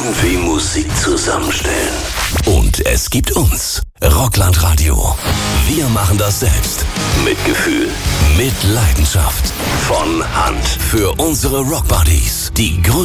irgendwie Musik zusammenstellen. Und es gibt uns, Rockland Radio. Wir machen das selbst. Mit Gefühl, mit Leidenschaft. Von Hand. Für unsere Rockbuddies. Die größten